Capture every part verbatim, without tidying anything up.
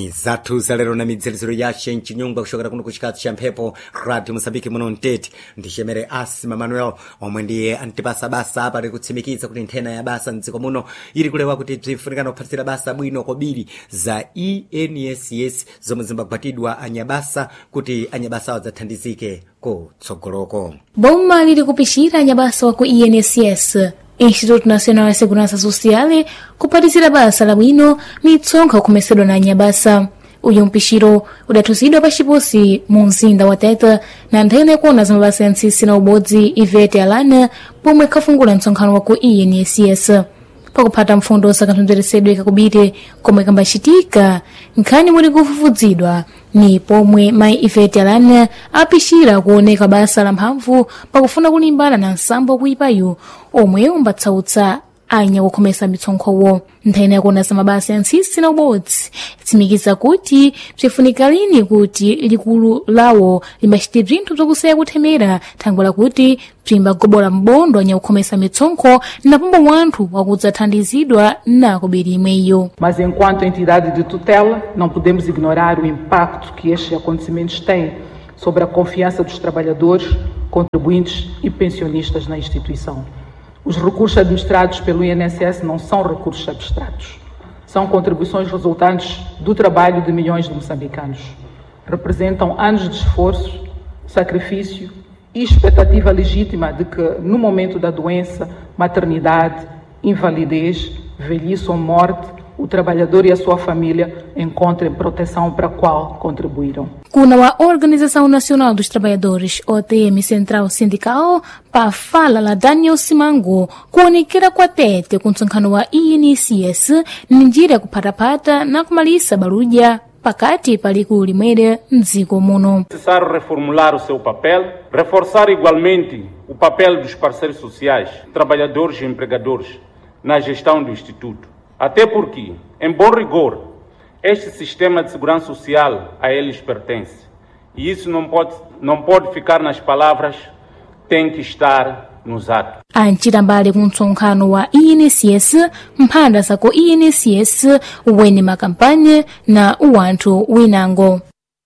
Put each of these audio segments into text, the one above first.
nkhani zathu za lero na midziriziro yace mchinyungwa kushokera kuno kuchikati cha mphepo Radio Mozambique muno mtete ndixemere Asima Manuel omwe ndiye antipasa basa apa likutsimikiza kuti nthena ya basa mdziko muno ili kulewa kuti bzifunikana kuphatisira basa bwino kobiri za E N S S zomwe zimbagwatidwa anyabasa kuti anyabasa adzathandizike kutsogoloko. Boma lili kupishira anyabasa wa ku E N S S Instituto Nacional ya Segurança Social kuphatisira basa la bwino mitsonkho kumesedwa na anyabasa. Uyu mpishiro udatuzidwa pachiposi mu mzinda wa Tete na nthene kuona za mabasa ya ntsisi na ubodzi Ivete Alana pomwe khafungula mtsonkhano wa ku E N S S. Pakuphata mfundo sakanthonzeresedwe kakubite komwe kambachitika nkhani muli kufufudzidwa ni pomwe mai Ivete Alana apishira kuoneka basa la mphamvu pakufuna kulimbana na nsambo kuipayu omwe umbatsautsa anya kukhomesa mitsonkhowo. Nthene yakuona za mabasa ya ntsisi na ubodzi tsimikiza kuti bzifunika lini kuti likulu lawo limbachite bzinthu bzokusaya kuthemera thangwe lakuti bzimbagobola mbondo anya kukhomesa mitsonkho na pombo wanthu wakudzathandizidwa na kubiri imweyo. Mas enquanto entidade de tutela não podemos ignorar o impacto que estes acontecimentos têm sobre a confiança dos trabalhadores, contribuintes e pensionistas na instituição. Os recursos administrados pelo I N S S não são recursos abstratos. São contribuições resultantes do trabalho de milhões de moçambicanos. Representam anos de esforço, sacrifício e expectativa legítima de que, no momento da doença, maternidade, invalidez, velhice ou morte, o trabalhador e a sua família encontrem proteção para a qual contribuíram. Kuna wa Organização Nacional dos Trabalhadores, O T M Central Sindical, pa fala la Daniel Simango, kuonekera kwa tete kuntsonkhano wa E N S S, ninjira ya kuphatapata na kumalisa baluja pakati palikulu limwere mdziko muno. É necessário reformular o seu papel, reforçar igualmente o papel dos parceiros sociais, trabalhadores e empregadores na gestão do Instituto. Até porque, em bom rigor, este sistema de segurança social a eles pertence. E isso não pode, não pode ficar nas palavras, tem que estar nos atos. Anchira mbali kuntsonkhano wa E N S S, mphanda za ku E N S S, weni makampanye na uwanthu winango.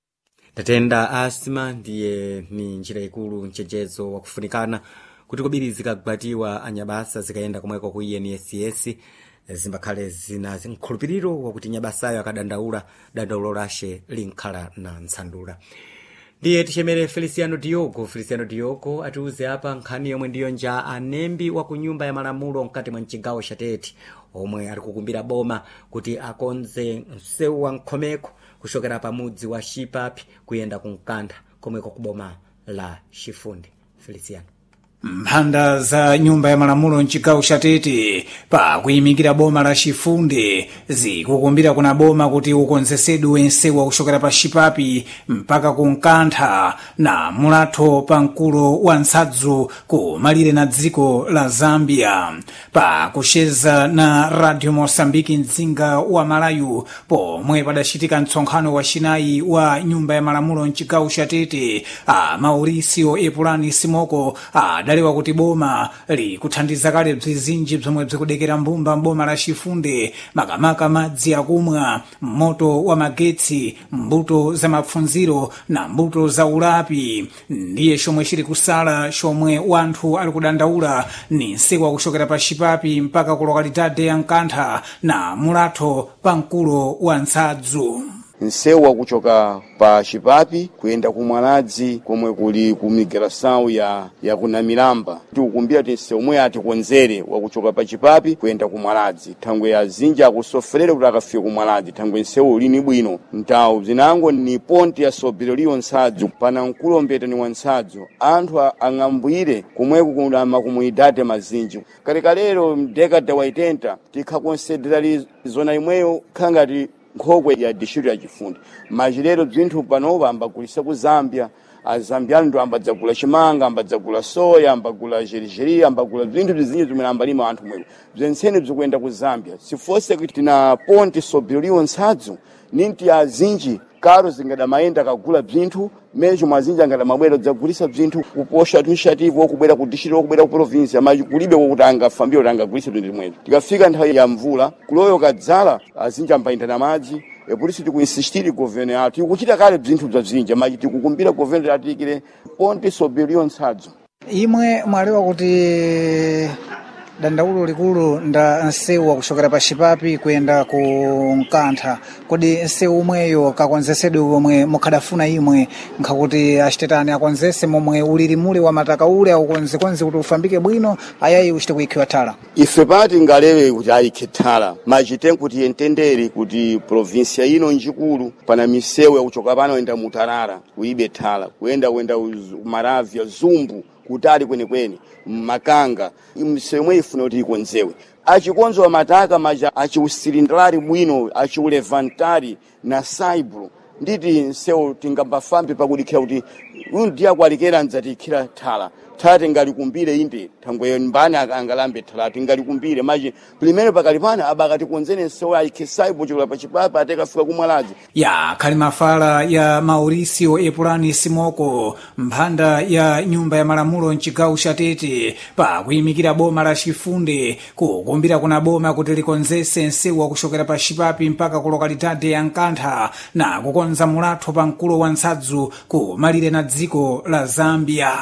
Tatenda Asima ndiye ni njira ikulu mchechezo wa kufunikana kuti kubiri zikagwatiwa anyabasa zikaenda komweko ku E N S S zimbakhale zina zinkhulupiriro wakuti nyabasayo akadandaula dandaulo lashe linkhala na nsandula. Ndiye tixemere Feliciano Diogo. Feliciano Diogo atiuze apa nkhani yomwe ndiyo nja anembi wa ku nyumba ya malamulo mkati mwa mchigawo cha Tete omwe ali kukumbira boma kuti akonze msewu wa nkhomeko kushokera pa mudzi wa Xipapi kuyenda kunkantha komweko kuboma la Xifunde. Feliciano. Mphanda za nyumba ya malamulo mchigawo cha Tete pa kuyimikira boma la Xifunde zikukumbira kuna boma kuti ukonzesedwe nsewu wa kushokera pa Xipapi mpaka kunkantha na mulatho pa mkulo wa Nsadzu kumalire na dziko la Zambia. Pa kusheza na Radio Mozambique mzinga wa Malayu pomwe padachitika mtsonkhano wa chinayi wa nyumba ya malamulo mchigawo cha Tete, a Mauricio Epulani Simoko a dalewa kuti boma likuthandiza kale bzizinji bzomwe bzikudekera mbumba mboma la Xifunde, makamaka madzi akumwa, moto wa magetsi, mbuto za mapfunziro na mbuto za ulapi. Ndiye chomwe chili kusala chomwe wanthu ali kudandaula ni nsewu kushokera pa Xipapi mpaka ku lokalidade ya Nkantha na mulatho pa mkulo wa Nsadzu. Nsewu kuchoka pa Xipapi kuyenda kumwaladzi komwe kuli ku migração ya ya kunamilamba tikukumbira kuti nsewu omwe atikonzere wakuchoka pa Xipapi kuyenda kumwaladzi thangwe ya zinja akusoferere kuti akafike kumwaladzi thangwe nsewu lini bwino ntawu zinango ni ponte ya Sobelio Nsadzu pana mkulo mbeta ni wa Nsadzu anthu ang'ambwire komweko kuna makomunidade mazinji kalekalero mdekada wa itenta tikhakonsiderali zona imweyo khangati nkhokwe ya district ya Xifunde majilero bzinthu panopa ambagulisa ku Zambia azambiano ndo ambadzagula chimanga ambadzagula soya ambagula jerjeria ambagula bzinthu bzinji zimene ambalima anthu mweko bzensene bzikuenda ku Zambia sifose kuti tina ponte Sobelio Nsadzu ninti azinji karo zingada maenda kagula bzinthu mejo mazinja ngada mabwera dzagulisa bzinthu kuposha initiative okubwera ku district okubwera ku province amaji kulibe kokutanga fambio tanga gulisa bzinthu mwezi tikafika nthawi ya mvula kuloyo kadzala azinja ambainda na madzi é por isso tikuinsistire governo yathu tikuchita kale bzinthu bzabzinji mas tikukumbira governo yatikire ponte soberiyo ntsadzo. Imwe mwalewa kuti dandaulo likulu nda nsewu wakuchokera pa Xipapi kuyenda ku Nkantha, kodi nsewu umweyo kakonzesedwe omwe mukhadafuna imwe nkhakuti achitetani akonzese momwe uliri mule wa mataka ule aukonzekonze kuti ufambike bwino ayayi uchite kuyikhiwa thala? Ife pati ngalewe kuti ayikhe thala machite kuti yentendere kuti provinsia ino njikulu pana misewu yakuchoka pano enda Mutarara kuibe thala kuyenda kuyenda Maravya Zumbu kutali kwenekwene Makanga imsemwe ifuna kuti ikonzewe achikonzo mataka maja achiusilindalari bwino achiulevantari na saibro nditi nsewu tingambafambe pakudikhira kuti undiya kwalikera nzatikhira thala thala tingalikumbire inde thangwe mbani angalambe thala tingalikumbire maji primero pakalipana abakati konzene nsewu ayikhe saibro chikula pa Xipapi atekafika kumwalazi ya khali mafala ya Mauricio Epulani Simoko mphanda ya nyumba ya malamulo mchigawo cha Tete pa kuyimikira boma la Chifunde kukumbira kuna boma kuti likonzese nsewu wakuchokera pa Xipapi mpaka ku lokalidade ya Nkantha na kukonza mulatho pa mkulo wa Nsadzu kumalire na dziko la Zambia.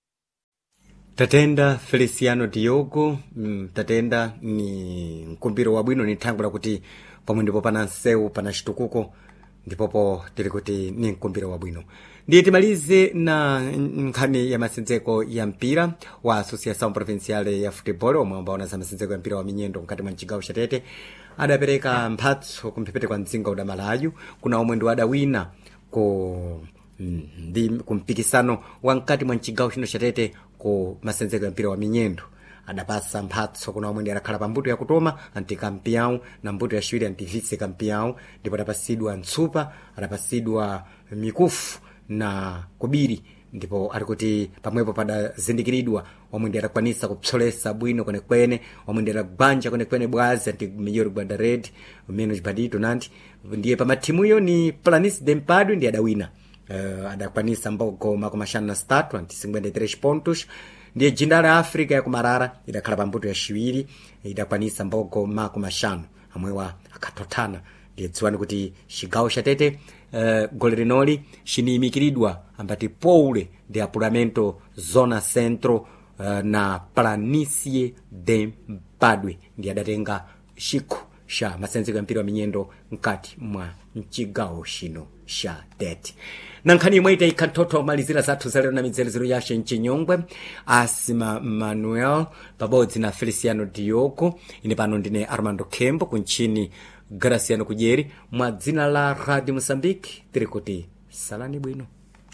Tatenda Feliciano Diogo, mm, tatenda ni mkumbiro wabwino ni tangu la kuti pamwe ndipo pana nsewu pana chitukuko ndipopo tili kuti ni mkumbiro wabwino. Ndiye timalize na nkhani ya masenzeko ya mpira wa Associação Provinciale ya Futebol omwe ambaona za masenzeko ya mpira wa minyendo mkati mwa mchigawo cha Tete adapereka mphatso kumphepete kwa mzinga udamalayu kuna omwe ndo adawina ku ndi kumpikisano wa mkati mwa mchigawo chino cha Tete ku masenzeko ya mpira wa minyendo adapasa mphatso kuna omwe ndi adakhala pa mbuto ya kutoma antikampião na mbuto ya chiwiri antivice kampião ndipo adapasidwa ntsupa adapasidwa mikufu na kubiri ndipo alikuti pamwepo padazindikiridwa omwe ndi adakwanisa kupsolesa bwino kwenekwene omwe ndi adagwanja kwenekwene bwazi anti Melhor Guarda Red menos badito nanti ndiye pa mathimuyo ni Planície de Mpadue ndi adawina uh, adakwanisa mbogo makumashanu na statu anti cinquenta e três pontos. Ndiye jinda la Africa ya kumarara idakhala pa mbuto ya chiwiri idakwanisa mbogo makumashanu amwewa akatotana. Ndiye dziwani kuti chigawo cha Tete uh, gole linoli chiniyimikiridwa ambati Poule de apuramento zona centro uh, na Planície de Mpadue ndiye adatenga chikho cha masenzeko ya mpira wa minyendo mkati mwa mchigawo chino cha Tete. Nankhani imwe ikhanthotho malizira zathu zalero na midzelezero yashe mchinyongwe Asima Manuel pabodzi na Feliciano Diogo. Ine pano ndine Armando Kembo kunchini Graciano Kujeri mwa dzina la Radio Mozambique tiri kuti salani bwino.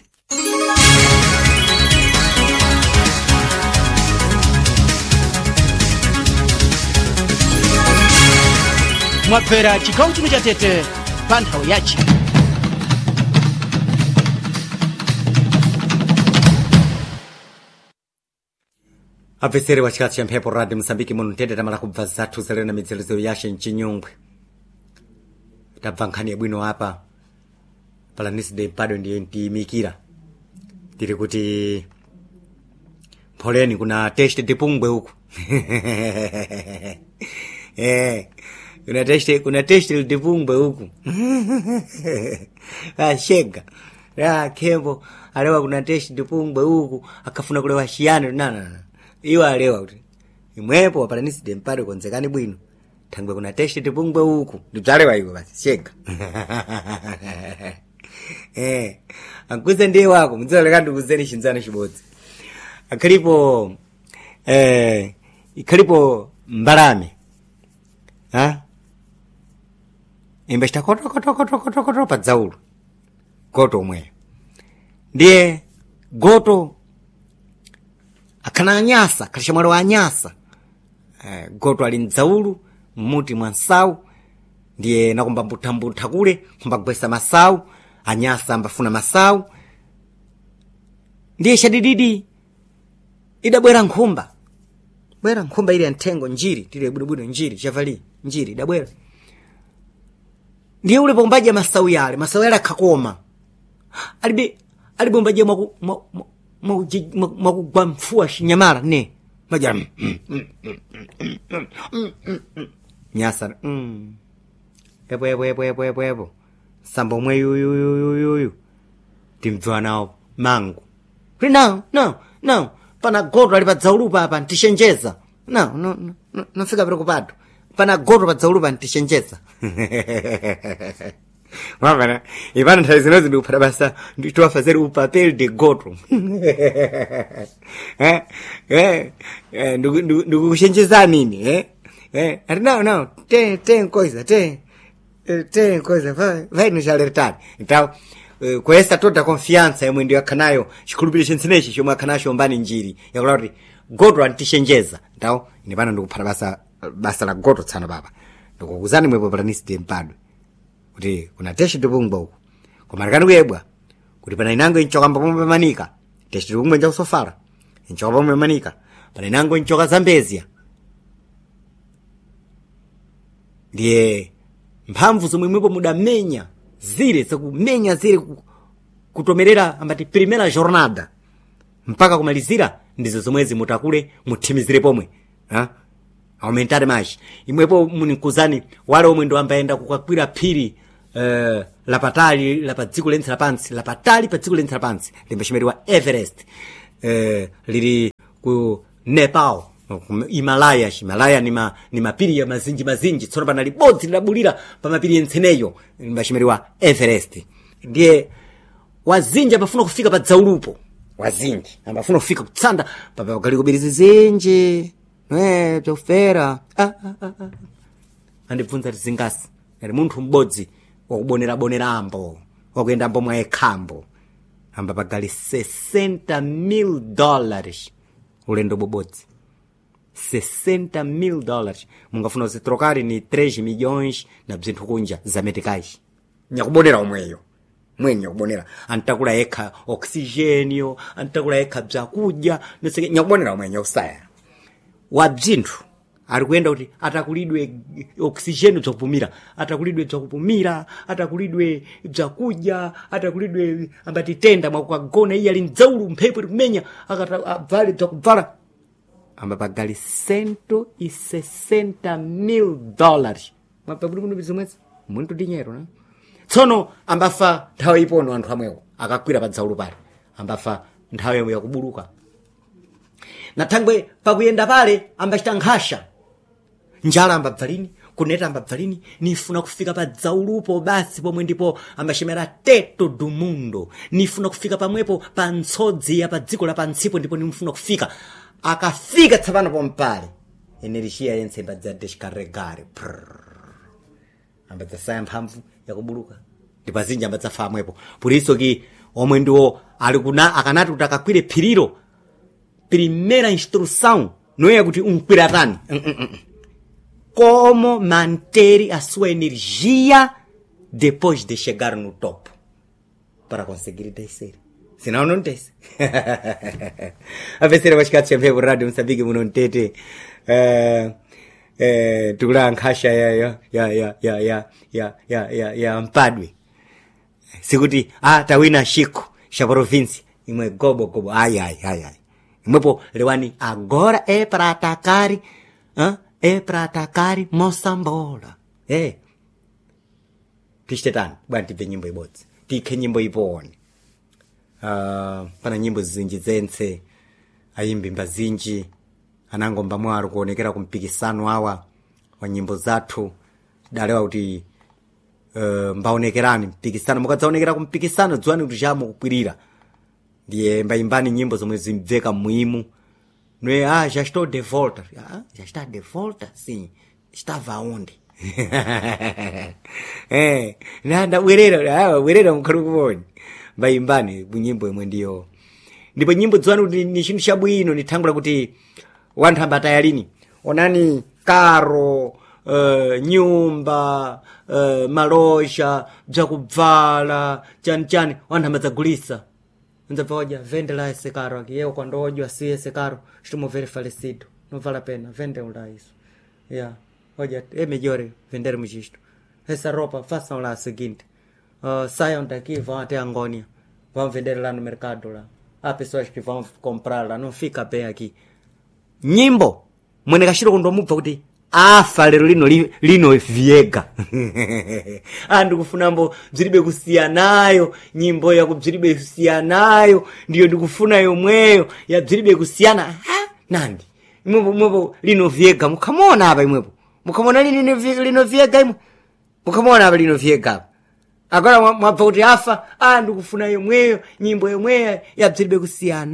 Mwapera chigawo chino cha Tete pa nthawi yachi. Apesere wa chikati cha mphepo Radio Mozambique muno Tete tamala kubva zathu zalero na midzelezero yashe mchinyongwe. Tabva nkhani yabwino apa Planície de Mpadue ndiye ntiyimikira tiri kuti poleni kuna teste tipungwe huku eh kuna teste kuna teste tipungwe huku ah shega ya Kembo alewa kuna teste tipungwe huku akafuna kulewa shiano nana iwa alewa kuti imwepo Planície de Mpadue konzekani bwino thangwe kuna teste tipungwe huku ndidzalewa iwe basi shega eh akuze ndiye wako mdzale kandi kuzeni chinzana chibodzi akhalipo eh ikhalipo mbalame ha imbesta koto koto koto koto koto pa dzaulu goto omwe ndiye goto akhana anyasa khalisha mwalo anyasa eh goto ali mdzaulu mmuti mwa nsawu ndiye nakumba mbutambutha kule kumbagwesa masawu anyasa ambafuna masawu ndiye shadididi idabwera nkhumba bwera nkhumba ile ntengo njiri tile budubudu njiri chavali njiri idabwera ndiye ule bombaje masawu yale masawu yale akakoma alibe alibombaje mwaku mwaku kwa mfua shinyamara ne maja nyasa mm epo epo epo epo epo epo sambo mwe yuyuyuyuyu timdziwa nawo mangu kuti no no no pana goto ali padzaulupa apa ntishenjeza no no no nofika preocupado pana goto padzaulupa ntishenjeza Mwana, ipana nthawi zinozi ndikupata basa ndikuwafazeri upapel de goto. Eh? Eh? Eh, ndikushenjeza nini, eh? Eh, ati no no, te te nkoiza, te te nkoiza, vai vai nishalertani. Então, kwesa toda confiança yomwe ndiyo akhanayo chikhulupiriro chensenechi chomwe akhanacho mbani njiri yakula kuti goto antishenjeza. Então, ine pano ndikupata basa basa la goto tsana baba. Ndikukuzani mwepo patanisi mpadwe. Kuti kuna teshi tupungwa uku kumarekani kuyebwa kuti pana inango inchoka mbapomwe manika teshi tupungwa nja kusofara inchoka pomwe manika pana inango inchoka Zambezia ndiye mphamvu zomwe mwepo mudamenya zile zakumenya zile kutomerera ambati primera jornada mpaka kumalizira ndizo zomwezi mutakule muthimizire pomwe ha aumentare mais imwepo munikuzani wale omwe ndo ambaenda kukakwira phiri uh, lapatali lapadziko lense lapansi lapatali padziko lense lapansi limbashimeriwa Everest uh, lili ku Nepal Himalaya Himalaya ni ma ni mapiri ya mazinji mazinji tsono pana libodzi lidabulira pa mapiri yenseneyo limbashimeriwa Everest ndiye wazinja pafuna kufika pa dzaulupo wazinji ambafuna kufika kutsanda papa ugali kubirizi zinji eh tofera ah ah ah andibvunza tizingasi ngati munthu mbodzi wakubonera bonera ambo wakuyenda ambo mwa ekhambo amba pagali sessenta mil dólares ulendo bobodzi sessenta mil dólares mungafuna uzitrokari ni três milhões na bzinthu kunja za metikais nyakubonera omweyo mwenye kubonera antakula ekha oxygenio antakula ekha bzakudya neseke nyakubonera omwenye usaya wa bzinthu ari kuenda kuti atakulidwe oxygen dzakupumira atakulidwe dzakupumira atakulidwe dzakudya atakulidwe ambati tenda mwakugona iya linzaulu mphepo likumenya akata abvale dzakubvala amba pagali cento e sessenta mil dólares mapabuli kuno bizimwezi muntu dinheiro na tsono ambafa nthawi ipono anthu amwewo akakwira pa dzaulu pale ambafa nthawi yomwe yakubuluka na thangwe pakuyenda pale ambachita nkhasha njala ambabvalini kuneta ambabvalini nifuna kufika pa dzaulupo basi pomwe ndipo ambashimera teto do mundo nifuna kufika pamwepo pa ntsodzi ya pa dziko la pansipo ndipo nimfuna kufika akafika tsapano pompale energia yense mbadza descarregare ambadza saya mphamvu yakubuluka ndipo zinja ambadza fa amwepo por isso que omwe ndiwo ali kuna akanati kuti akakwire phiriro primeira instrução não é kuti umpiratani como manter a sua energia depois de chegar no topo para conseguir descer senão não desce a ver vai ficar sempre por rádio Moçambique não tete eh eh tukula nkhasha ya ya ya ya ya ya ya ya ya mpadwe sikuti ah tawina shiko sha province imwe gobo gobo ai ai ai ai mwepo lewani agora é para atacar hein? É para atacar Moçambola eh pistetani bwana tipe nyimbo ibodzi tikhe nyimbo ipone ah pana nyimbo zinji zense ayimbi mbazinji anangomba mwaro kuonekera kumpikisano awa wa nyimbo zathu dalewa kuti uh, mbaonekerani mpikisano mukadzaonekera kumpikisano dzwani kuti chamo kukwirira ndiye mbaimbani nyimbo zomwe zimveka muimu noe ah já estou de volta ah já está de volta sim estava onde eh nanda werera ah werera mukhalukuboni mbaimbani nyimbo imwe ndiyo ndipo nyimbo dzwani kuti ni chinthu chabwino nithangula kuti wanthu ambatayalini onani karo uh, nyumba uh, maloja bzakubvala chani chani wanthu ambadzagulisa nzabvoja vende lá esse carro aqui eu quando olho assim esse carro estou ver falecido não vale a pena vende lá isso yeah olha é melhor vendermos isto essa roupa façam lá o seguinte uh, saiam daqui vão até Angônia vão vender lá no mercado lá há pessoas que vão comprar lá não fica bem aqui nyimbo mwene kashiro kondomubva kuti afa lero lino li- lino Viega andu kufunambo bzilibe kusiyanayo nyimbo yako bzilibe kusiyanayo ndiyo ndikufuna yomweyo ya bzilibe kusiyana ha nandi imwepo imwepo lino Viega mukamona apa imwepo mukamona lino lino Viega imwe mukamona apa lino Viega agora mwabva kuti afa andu kufuna yomweyo nyimbo yomweyo ya bzilibe kusiyana